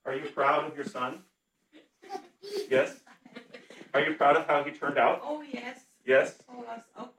Are you proud of your son? Yes? Are you proud of how he turned out? Oh, yes. Yes? Oh, that's okay.